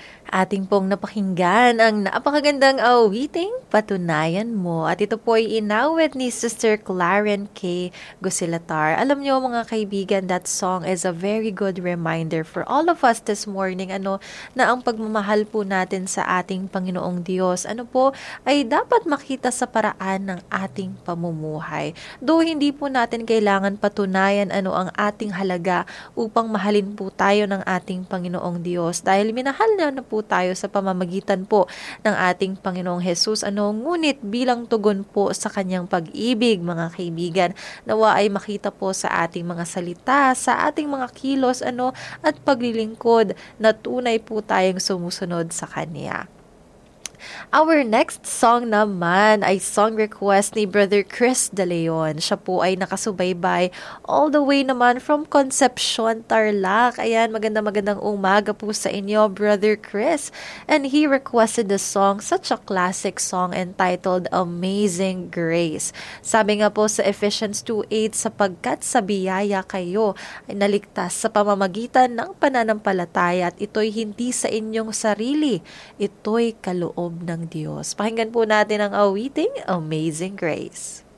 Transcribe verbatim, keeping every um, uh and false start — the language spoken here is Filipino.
Ating pong napakinggan ang napakagandang awiting Patunayan Mo. At ito po ay inawit ni Sister Clarence K. Gusilatar. Alam nyo mga kaibigan, that song is a very good reminder for all of us this morning ano, na ang pagmamahal po natin sa ating Panginoong Diyos ano po, ay dapat makita sa paraan ng ating pamumuhay. Though hindi po natin kailangan patunayan ano ang ating halaga upang mahalin po tayo ng ating Panginoong Diyos dahil minahal na na po tayo sa pamamagitan po ng ating Panginoong Hesus. Ano, ngunit bilang tugon po sa kanyang pag-ibig, mga kaibigan, nawa ay makita po sa ating mga salita, sa ating mga kilos, ano, at paglilingkod na tunay po tayong sumusunod sa Kanya. Our next song naman ay song request ni Brother Chris De Leon. Siya po ay nakasubaybay all the way naman from Concepcion, Tarlac. Ayan, maganda magandang umaga po sa inyo, Brother Chris. And he requested the song, such a classic song entitled Amazing Grace. Sabi nga po sa Ephesians two eight, sapagkat sa biyaya kayo ay naligtas sa pamamagitan ng pananampalataya at ito'y hindi sa inyong sarili, ito'y kaloob ng Diyos. Pakinggan po natin ang awiting Amazing Grace.